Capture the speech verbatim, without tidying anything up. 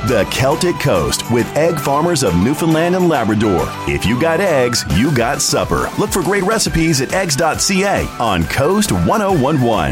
The Celtic Coast with Egg Farmers of Newfoundland and Labrador. If you got eggs, you got supper. Look for great recipes at eggs dot c a on Coast ten eleven.